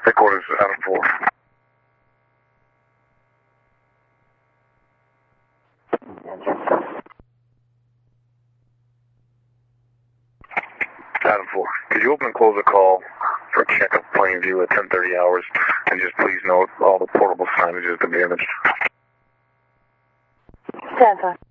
Headquarters, Adam 4. Adam 4. Could you open and close the call for checkup Plainview at 10:30 hours, and just please note all the portable signage has been damaged. 7.